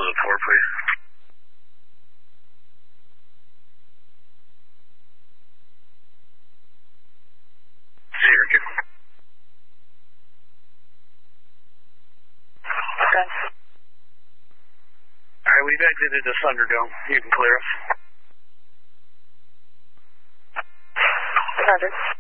look for, please? Syracuse. Okay. All right, we've exited the Thunderdome. You can clear us. Roger.